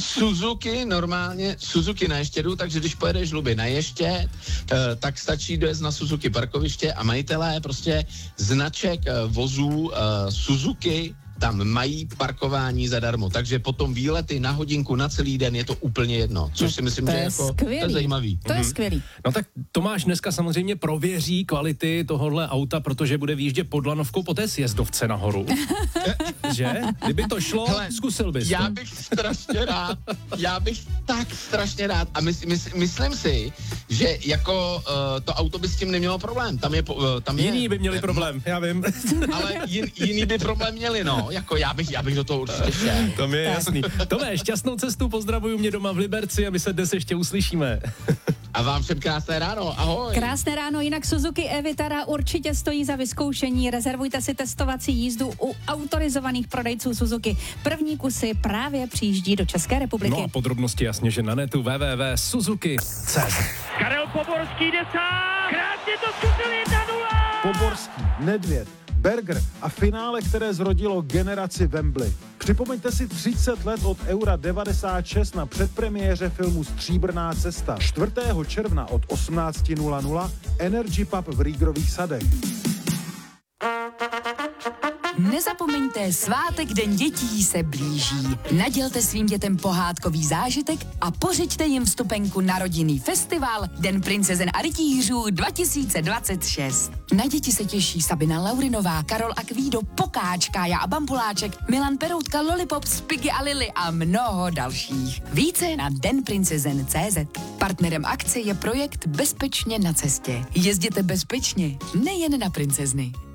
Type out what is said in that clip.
Suzuki normálně, Suzuki na Ještědu, takže když pojedeš Luby na Ještěd, tak stačí dojet na Suzuki parkoviště a majitelé prostě značek vozů Suzuki tam mají parkování zadarmo, takže potom výlety na hodinku, na celý den je to úplně jedno, což si myslím, že jako, to je zajímavý. To je skvělý. No tak Tomáš dneska samozřejmě prověří kvality tohohle auta, takže bude výjíždět pod Lanovkou po té sjezdovce nahoru. Že? Kdyby to šlo, hele, zkusil bys. Já bych tak strašně rád a myslím si, že jako to auto by s tím nemělo problém. Jiný by měli problém, já vím. Ale jiný by problém měli, no. Jako já bych do toho určitě šel. To mi je jasný. Tome, šťastnou cestu, pozdravuju mě doma v Liberci a my se dnes ještě uslyšíme. A vám všem krásné ráno, ahoj. Krásné ráno, jinak Suzuki e-Vitara určitě stojí za vyzkoušení. Rezervujte si testovací jízdu u autorizovaných prodejců Suzuki. První kusy právě přijíždí do České republiky. No a podrobnosti jasně, že na netu www.suzuki.cz. Karel Poborský jde sám. Krásně to zkusil 1-0. Poborský, Nedvěd, Berger a finále, které zrodilo generaci Wembley. Připomeňte si 30 let od Eura 96 na předpremiéře filmu Stříbrná cesta. 4. června od 18:00 Energy Pub v Rígrových sadech. Nezapomeňte, svátek Den dětí se blíží. Nadělte svým dětem pohádkový zážitek a pořiďte jim vstupenku na rodinný festival Den princezen a rytířů 2026. Na děti se těší Sabina Laurinová, Karol Akvído, Pokáč, Kája a Bambuláček, Milan Peroutka, Lollipop, Spiggy a Lily a mnoho dalších. Více na denprincezen.cz. Partnerem akce je projekt Bezpečně na cestě. Jezděte bezpečně, nejen na princezny.